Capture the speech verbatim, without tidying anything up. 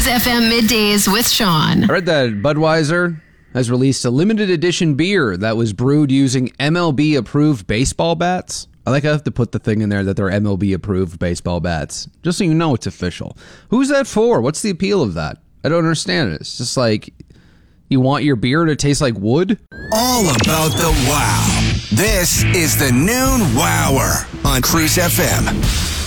F M Middays with Sean. I read that Budweiser has released a limited edition beer that was brewed using M L B approved baseball bats. I like I have to put the thing in there that they're M L B approved baseball bats, just so you know it's official. Who's that for? What's the appeal of that? I don't understand it. It's just like, you want your beer to taste like wood? All about the wow. This is the Noon Wower on Cruise F M.